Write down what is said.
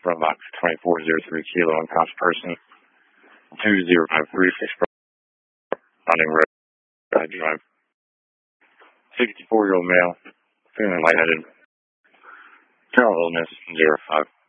Box 2403 Kilo unconscious person. 20536 running road drive. 64-year-old male, feeling lightheaded. General illness 05.